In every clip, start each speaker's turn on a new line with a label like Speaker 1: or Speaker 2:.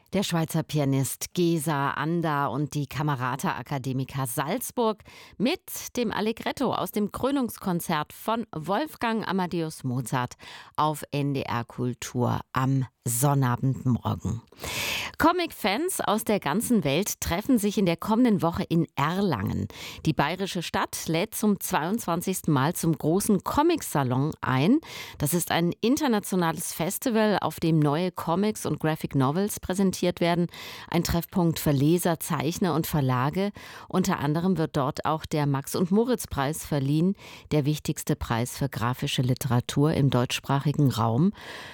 Speaker 1: Der Schweizer Pianist Gesa Anda und die Camerata Academica Salzburg mit dem Allegretto aus dem Krönungskonzert von Wolfgang Amadeus Mozart auf NDR Kultur am Sonnabendmorgen. Comic-Fans aus der ganzen Welt treffen sich in der kommenden Woche in Erlangen. Die bayerische Stadt lädt zum 22. Mal zum großen Comic-Salon ein. Das ist ein internationales Festival, auf dem neue Comics und Graphic Novels präsentiert werden. Ein Treffpunkt für Leser, Zeichner und Verlage. Unter anderem wird dort auch der Max-und-Moritz-Preis verliehen, der wichtigste Preis für grafische Literatur im deutschsprachigen Raum.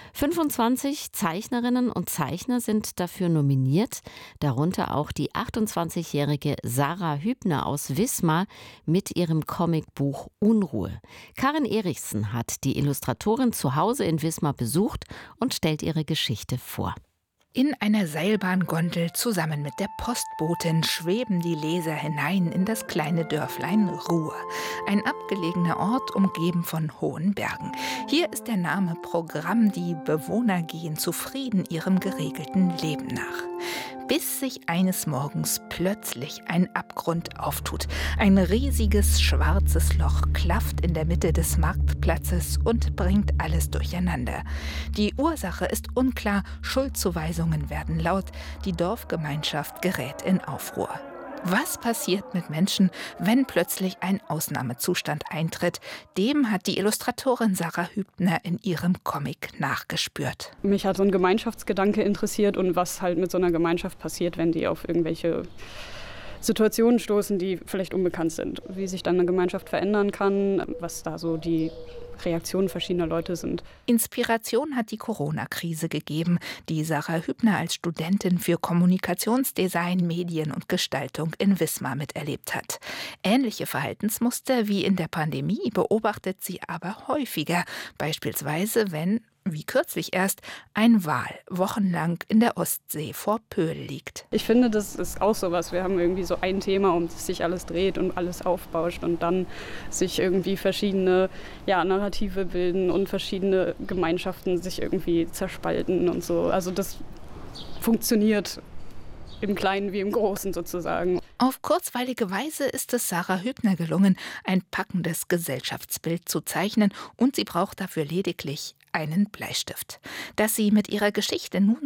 Speaker 1: 25 Zeichnerinnen und Zeichner sind dafür nominiert, darunter auch die 28-jährige Sarah Hübner aus Wismar mit ihrem Comicbuch Unruhe. Karin Erichsen hat die Illustratorin zu Hause in Wismar besucht und stellt ihre Geschichte vor.
Speaker 2: In einer Seilbahngondel zusammen mit der Postbotin schweben die Leser hinein in das kleine Dörflein Ruhr. Ein abgelegener Ort, umgeben von hohen Bergen. Hier ist der Name Programm, die Bewohner gehen zufrieden ihrem geregelten Leben nach. Bis sich eines Morgens plötzlich ein Abgrund auftut. Ein riesiges schwarzes Loch klafft in der Mitte des Marktplatzes und bringt alles durcheinander. Die Ursache ist unklar, Schuldzuweisungen werden laut, die Dorfgemeinschaft gerät in Aufruhr. Was passiert mit Menschen, wenn plötzlich ein Ausnahmezustand eintritt? Dem hat die Illustratorin Sarah Hübner in ihrem Comic nachgespürt.
Speaker 3: Mich hat so ein Gemeinschaftsgedanke interessiert und was halt mit so einer Gemeinschaft passiert, wenn die auf irgendwelche Situationen stoßen, die vielleicht unbekannt sind. Wie sich dann eine Gemeinschaft verändern kann, was da so die Reaktionen verschiedener Leute sind.
Speaker 2: Inspiration hat die Corona-Krise gegeben, die Sarah Hübner als Studentin für Kommunikationsdesign, Medien und Gestaltung in Wismar miterlebt hat. Ähnliche Verhaltensmuster wie in der Pandemie beobachtet sie aber häufiger, beispielsweise wenn, wie kürzlich erst, ein Wal wochenlang in der Ostsee vor Pöhl liegt.
Speaker 3: Ich finde, das ist auch sowas. Wir haben irgendwie so ein Thema, um das sich alles dreht und alles aufbauscht und dann sich irgendwie verschiedene Narrative bilden und verschiedene Gemeinschaften sich irgendwie zerspalten und so. Also das funktioniert im Kleinen wie im Großen sozusagen.
Speaker 2: Auf kurzweilige Weise ist es Sarah Hübner gelungen, ein packendes Gesellschaftsbild zu zeichnen, und sie braucht dafür lediglich einen Bleistift. Dass sie mit ihrer Geschichte nun